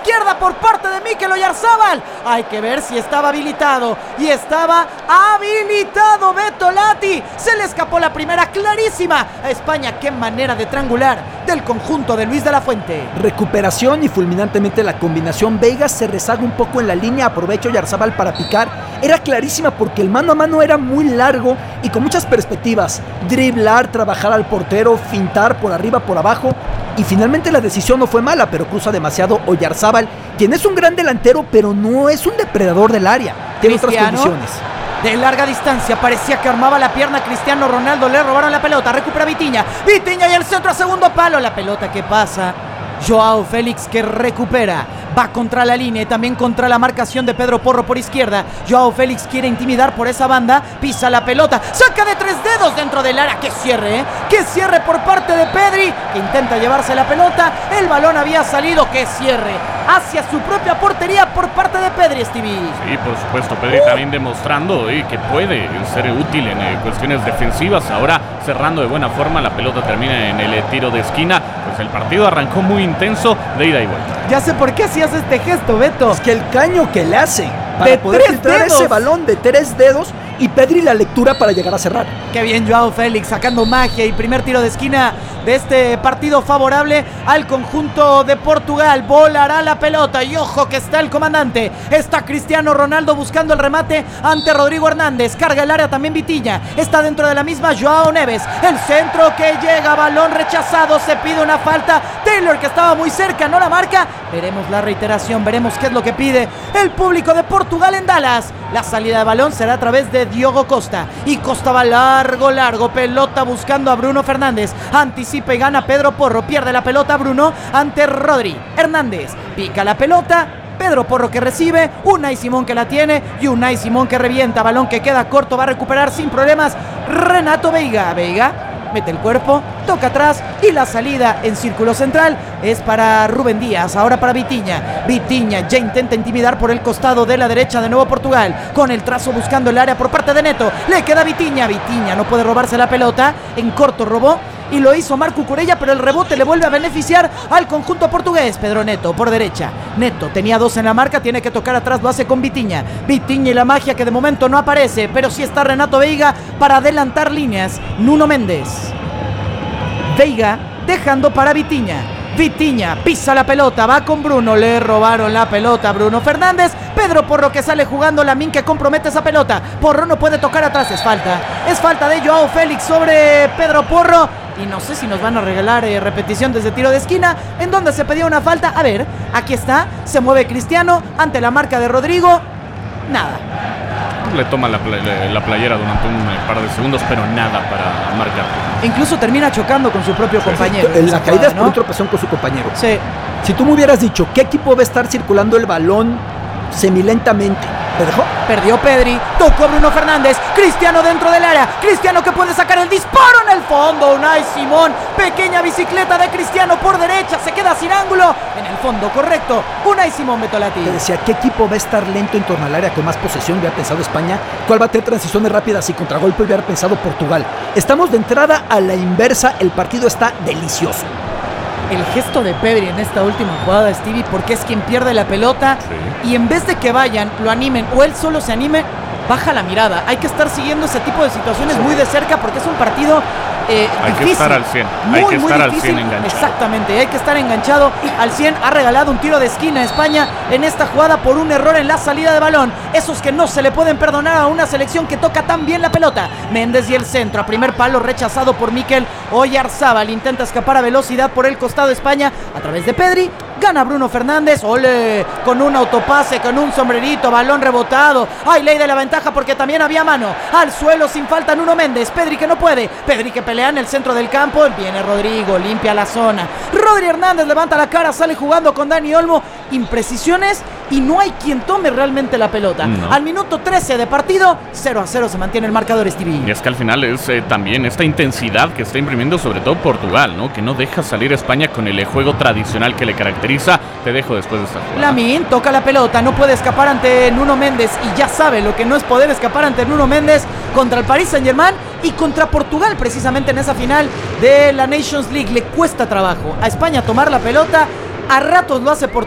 izquierda por parte de Mikel Oyarzabal. Hay que ver si estaba habilitado. Y estaba habilitado Beto Lati. Se le escapó la primera clarísima a España. Qué manera de triangular del conjunto de Luis de la Fuente. Recuperación y fulminantemente la combinación. Veiga se rezaga un poco en la línea, aprovecha Oyarzabal para picar. Era clarísima porque el mano a mano era muy largo y con muchas perspectivas. Driblar, trabajar al portero, fintar por arriba, por abajo. Y finalmente la decisión no fue mala, pero cruza demasiado Oyarzabal, quien es un gran delantero, pero no es un depredador del área. Tiene otras condiciones. De larga distancia, parecía que armaba la pierna Cristiano Ronaldo, le robaron la pelota, recupera Vitinha y el centro a segundo palo, la pelota que pasa, Joao Félix que recupera, va contra la línea y también contra la marcación de Pedro Porro por izquierda. Joao Félix quiere intimidar por esa banda, pisa la pelota, saca de 3 dedos dentro del área. ¡Qué cierre, ¡Qué cierre por parte de Pedri, que intenta llevarse la pelota! El balón había salido, ¡qué cierre! Hacia su propia portería por parte de Pedri, Stevie. Sí, por supuesto, Pedri también demostrando que puede ser útil en cuestiones defensivas. Ahora cerrando de buena forma, la pelota termina en el tiro de esquina. Pues el partido arrancó muy intenso de ida y vuelta. Ya sé por qué hacías este gesto, Beto. Es que el caño que le hace para de poder filtrar ese balón de 3 dedos y Pedri la lectura para llegar a cerrar. Qué bien Joao Félix sacando magia y primer tiro de esquina de este partido favorable al conjunto de Portugal. Volará la pelota y ojo que está el comandante. Está Cristiano Ronaldo buscando el remate ante Rodrigo Hernández. Carga el área también Vitinha. Está dentro de la misma Joao Neves. El centro que llega, balón rechazado. Se pide una falta. Taylor que estaba muy cerca, no la marca. Veremos la reiteración, veremos qué es lo que pide el público de Portugal en Dallas. La salida de balón será a través de Diogo Costa. Y Costa va largo. Pelota buscando a Bruno Fernández. Anticipa y gana Pedro Porro. Pierde la pelota Bruno ante Rodri. Hernández pica la pelota. Pedro Porro que recibe, Unai Simón que la tiene y Unai Simón que revienta, balón que queda corto, va a recuperar sin problemas Renato Veiga. Veiga mete el cuerpo, toca atrás y la salida en círculo central es para Rubén Díaz, ahora para Vitinha. Vitinha ya intenta intimidar por el costado de la derecha de nuevo Portugal, con el trazo buscando el área por parte de Neto, le queda Vitinha. Vitinha no puede robarse la pelota, en corto robó y lo hizo Marco Cucurella, pero el rebote le vuelve a beneficiar al conjunto portugués. Pedro Neto por derecha, Neto tenía 2 en la marca, tiene que tocar atrás, lo hace con Vitinha y la magia que de momento no aparece, pero sí está Renato Veiga para adelantar líneas. Nuno Méndez, Veiga dejando para Vitinha pisa la pelota, va con Bruno, le robaron la pelota Bruno Fernández. Pedro Porro que sale jugando, Lamine que compromete esa pelota. Porro no puede tocar atrás, es falta de Joao Félix sobre Pedro Porro. Y no sé si nos van a regalar repetición desde tiro de esquina, en donde se pedía una falta. A ver, aquí está, se mueve Cristiano ante la marca de Rodrigo. Nada. Le toma la playera durante un par de segundos, pero nada para marcar. Incluso termina chocando con su propio compañero. En la caída es por un tropezón con su compañero. Sí. Si tú me hubieras dicho qué equipo va a estar circulando el balón semilentamente, ¿te dejó? Perdió Pedri, tocó Bruno Fernández, Cristiano dentro del área, Cristiano que puede sacar el disparo en el fondo, Unai Simón, pequeña bicicleta de Cristiano por derecha, se queda sin ángulo, en el fondo, correcto, Unai Simón Betolati. Te decía, ¿qué equipo va a estar lento en torno al área con más posesión? Hubiera pensado España. ¿Cuál va a tener transiciones rápidas y contragolpe? Hubiera pensado Portugal. Estamos de entrada a la inversa, el partido está delicioso. El gesto de Pedri en esta última jugada, Stevie, porque es quien pierde la pelota, sí. Y en vez de que vayan, lo animen o él solo se anime, baja la mirada. Hay que estar siguiendo ese tipo de situaciones muy de cerca porque es un partido hay difícil. Que estar al 100, muy, hay que estar al difícil. 100 enganchado. Exactamente, hay que estar enganchado al 100. Ha regalado un tiro de esquina a España en esta jugada por un error en la salida de balón. Esos que no se le pueden perdonar a una selección que toca tan bien la pelota. Méndez y el centro, a primer palo rechazado por Mikel Oyarzabal. Intenta escapar a velocidad por el costado de España a través de Pedri. Gana Bruno Fernández, ole, con un autopase, con un sombrerito, balón rebotado. Hay ley de la ventaja porque también había mano. Al suelo sin falta Nuno Méndez, Pedri que no puede, Pedri que pelea en el centro del campo. Viene Rodrigo, limpia la zona. Rodri Hernández levanta la cara, sale jugando con Dani Olmo. Imprecisiones y no hay quien tome realmente la pelota. No. Al minuto 13 de partido, 0-0 se mantiene el marcador, Stevie. Y es que al final es también esta intensidad que está imprimiendo sobre todo Portugal, ¿no? Que no deja salir a España con el juego tradicional que le caracteriza. Te dejo después de esta jugada. Lamine toca la pelota, no puede escapar ante Nuno Méndez y ya sabe lo que no es poder escapar ante Nuno Méndez contra el Paris Saint-Germain y contra Portugal precisamente en esa final de la Nations League. Le cuesta trabajo a España tomar la pelota, a ratos lo hace Portugal.